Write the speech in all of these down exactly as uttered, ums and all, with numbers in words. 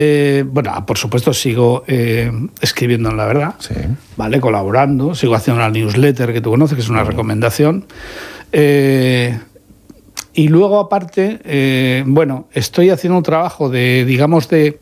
Eh, bueno, por supuesto sigo eh, escribiendo en La Verdad, sí. ¿vale? Colaborando, sigo haciendo una newsletter que tú conoces, que es una recomendación. Eh, y luego, aparte, eh, bueno, estoy haciendo un trabajo de, digamos, de,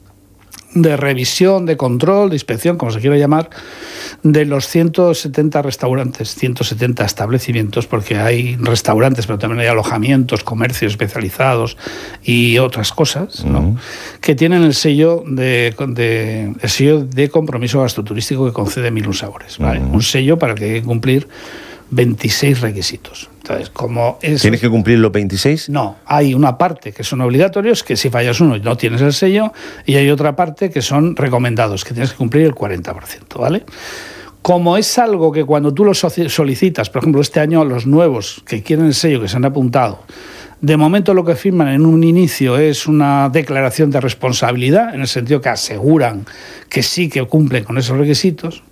de revisión, de control, de inspección, como se quiera llamar, de los ciento setenta restaurantes, ciento setenta establecimientos, porque hay restaurantes, pero también hay alojamientos, comercios especializados y otras cosas, ¿no? Uh-huh. Que tienen el sello de, de, el sello de compromiso gastroturístico que concede Mil Sabores, ¿vale? Uh-huh. Un sello para el que hay que cumplir veintiséis requisitos. Entonces, como es... ¿Tienes que cumplir los veintiséis? No, hay una parte que son obligatorios, que si fallas uno no tienes el sello, y hay otra parte que son recomendados, que tienes que cumplir el cuarenta por ciento, ¿vale? Como es algo que cuando tú lo solicitas, por ejemplo, este año los nuevos que quieren el sello, que se han apuntado, de momento lo que firman en un inicio es una declaración de responsabilidad, en el sentido que aseguran que sí que cumplen con esos requisitos,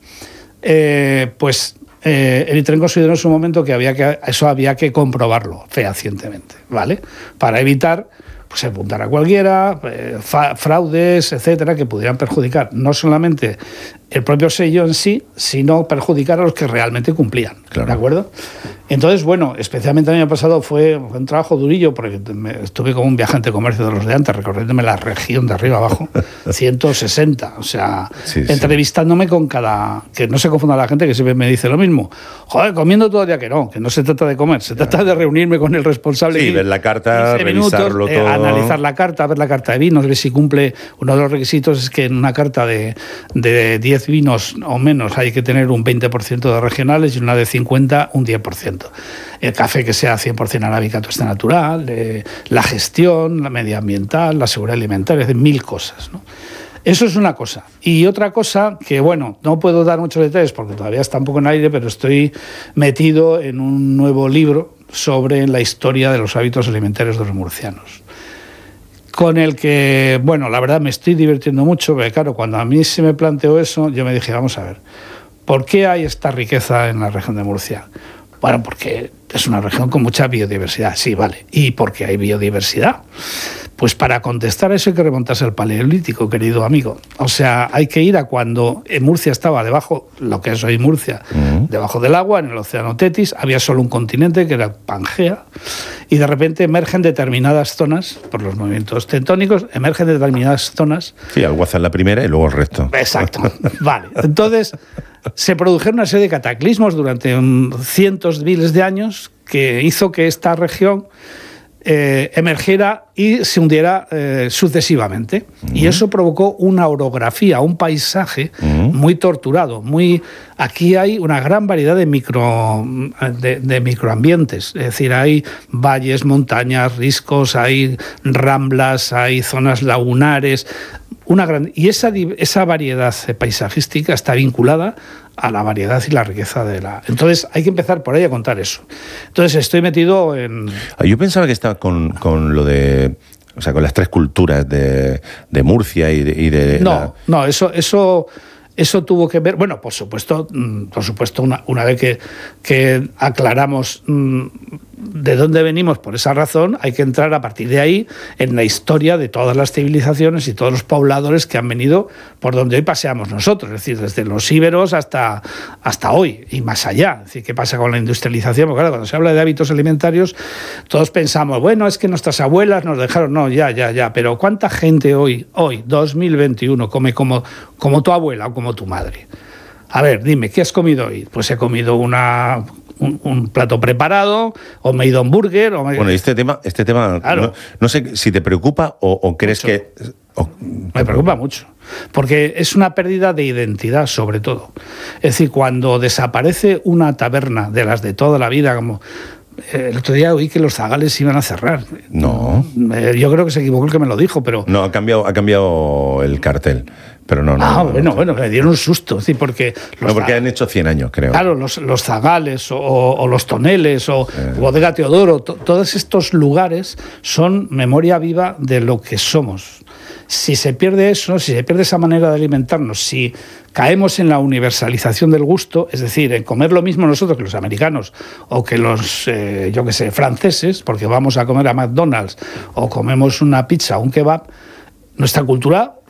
eh, pues... Eh, el ITREN consideró en su momento que, había que eso había que comprobarlo fehacientemente, ¿vale? Para evitar pues apuntar a cualquiera, eh, fa- fraudes, etcétera, que pudieran perjudicar no solamente el propio sello en sí, sino perjudicar a los que realmente cumplían, claro. ¿De acuerdo? Entonces, bueno, especialmente el año pasado fue un trabajo durillo, porque me, estuve como un viajante de comercio de los de antes, recorriéndome la región de arriba abajo, ciento sesenta, o sea, sí, entrevistándome sí. con cada... Que no se confunda la gente que siempre me dice lo mismo. Joder, comiendo todo el día, que no, que no se trata de comer, se trata de reunirme con el responsable. Sí, y ver la carta, revisarlo minutos, todo. Eh, analizar la carta, ver la carta de vinos, ver si cumple. Uno de los requisitos es que en una carta de, de diez vinos o menos hay que tener un veinte por ciento de regionales y una de cincuenta un diez por ciento. El café que sea cien por ciento arábica, tuesta natural, eh, la gestión, la medioambiental, la seguridad alimentaria, es decir, mil cosas, ¿no? Eso es una cosa. Y otra cosa que, bueno, no puedo dar muchos detalles porque todavía está un poco en aire, pero estoy metido en un nuevo libro sobre la historia de los hábitos alimentarios de los murcianos, con el que, bueno, la verdad me estoy divirtiendo mucho, porque claro, cuando a mí se me planteó eso, yo me dije, vamos a ver, ¿por qué hay esta riqueza en la región de Murcia? Bueno, porque es una región con mucha biodiversidad, sí, vale. ¿Y por qué hay biodiversidad? Pues para contestar a eso hay que remontarse al Paleolítico, querido amigo. O sea, hay que ir a cuando en Murcia estaba debajo, lo que es hoy Murcia, uh-huh. debajo del agua, en el océano Tetis, había solo un continente que era Pangea, y de repente emergen determinadas zonas, por los movimientos tectónicos, emergen determinadas zonas. Sí, Alguaza es la primera y luego el resto. Exacto, vale. Entonces, se produjeron una serie de cataclismos durante un, cientos de miles de años que hizo que esta región Eh, emergiera y se hundiera eh, sucesivamente. Uh-huh. Y eso provocó una orografía, un paisaje uh-huh. muy torturado. Muy, aquí hay una gran variedad de, micro, de, de microambientes. Es decir, hay valles, montañas, riscos, hay ramblas, hay zonas lagunares. Una gran, y esa, esa variedad paisajística está vinculada a la variedad y la riqueza de la... Entonces hay que empezar por ahí a contar eso. Entonces estoy metido en... Yo pensaba que estaba con, con lo de... O sea, con las tres culturas de, de Murcia y de... Y de no, la... no, eso... eso Eso tuvo que ver, bueno, por supuesto, por supuesto una, una vez que, que aclaramos mmm, de dónde venimos por esa razón, hay que entrar a partir de ahí en la historia de todas las civilizaciones y todos los pobladores que han venido por donde hoy paseamos nosotros, es decir, desde los íberos hasta, hasta hoy y más allá. Es decir, ¿qué pasa con la industrialización? Porque claro, cuando se habla de hábitos alimentarios, todos pensamos, bueno, es que nuestras abuelas nos dejaron, no, ya, ya, ya, pero ¿cuánta gente hoy, hoy, dos mil veintiuno, come como, como tu abuela o como tu madre? A ver, dime, ¿qué has comido hoy? Pues he comido una... Un, un plato preparado, o me he ido a un burger... O me... Bueno, este tema, este tema claro. no, no sé si te preocupa o, o crees mucho. que... O... Me preocupa mucho, porque es una pérdida de identidad, sobre todo. Es decir, cuando desaparece una taberna de las de toda la vida, como... El otro día oí que los zagales iban a cerrar. No. Yo creo que se equivocó el que me lo dijo, pero... No, ha cambiado, ha cambiado el cartel. Pero no, no. Ah, no, bueno, no, bueno, me dieron un susto. Sí, porque los no, porque zag... han hecho cien años, creo. Claro, los, los zagales o, o los toneles o eh. Bodega Teodoro, to, todos estos lugares son memoria viva de lo que somos. Si se pierde eso, si se pierde esa manera de alimentarnos, si caemos en la universalización del gusto, es decir, en comer lo mismo nosotros que los americanos o que los, eh, yo qué sé, franceses, porque vamos a comer a McDonald's o comemos una pizza o un kebab, nuestra cultura